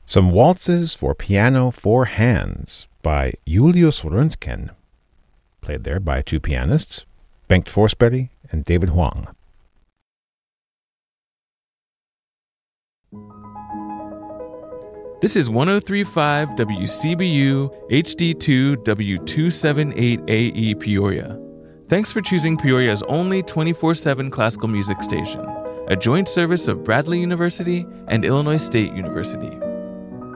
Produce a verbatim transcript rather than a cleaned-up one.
Some Waltzes for Piano Four Hands by Julius Röntgen, played there by two pianists, Bengt Forsberg and David Huang. This is one oh three point five W C B U H D two W two seventy-eight A E Peoria. Thanks for choosing Peoria's only twenty-four seven classical music station, a joint service of Bradley University and Illinois State University.